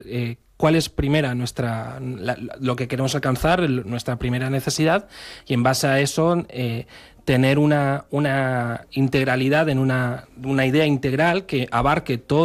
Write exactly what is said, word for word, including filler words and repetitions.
eh, cuál es primera nuestra la, lo que queremos alcanzar, el, nuestra primera necesidad, y en base a eso eh, tener una, una integralidad en una, una idea integral que abarque todo